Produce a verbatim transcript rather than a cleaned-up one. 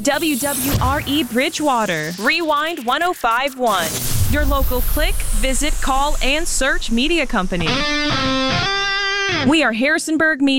W W R E Bridgewater, Rewind one oh five point one. Your local click, visit, call, and search media company. We are Harrisonburg Media.